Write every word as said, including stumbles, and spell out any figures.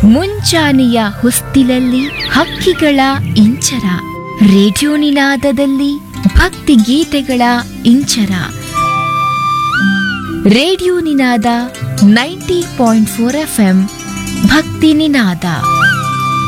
ಮುಂಚಾನೆಯ ಹೊಸ್ತಿಲಲ್ಲಿ ಹಕ್ಕಿಗಳ ಇಂಚರ, ರೇಡಿಯೋ ನಿನಾದದಲ್ಲಿ ಭಕ್ತಿ ಗೀತೆಗಳ ಇಂಚರ. ರೇಡಿಯೋ ನಿನಾದ ninety point four F M ಭಕ್ತಿ ನಿನಾದ.